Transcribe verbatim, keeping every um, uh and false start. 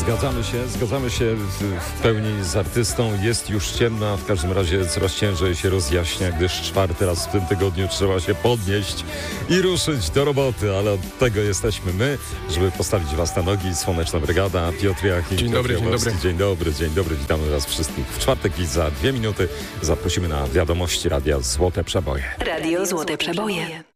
Zgadzamy się, zgadzamy się w, w pełni z artystą. Jest już ciemno, a w każdym razie coraz ciężej się rozjaśnia, gdyż czwarty raz w tym tygodniu trzeba się podnieść i ruszyć do roboty, ale od tego jesteśmy my, żeby postawić was na nogi. Słoneczna Brygada, Piotr Jachim. Dzień dobry, dzień dobry. Dzień dobry, dzień dobry, witamy was wszystkich w czwartek i za dwie minuty zaprosimy na wiadomości Radia Złote Przeboje. Radio Złote Przeboje.